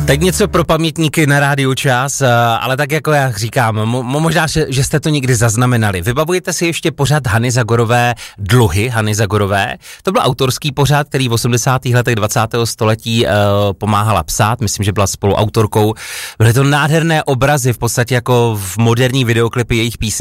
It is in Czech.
Teď něco pro pamětníky na Rádiu Čas, ale tak jako já říkám, možná, že jste to někdy zaznamenali. Vybavujete si ještě pořad Hany Zagorové, Dluhy Hany Zagorové? To byl autorský pořad, který v 80. letech 20. století pomáhala psát, myslím, že byla spoluautorkou. Byly to nádherné obrazy, v podstatě jako v moderní videoklipy jejich písní.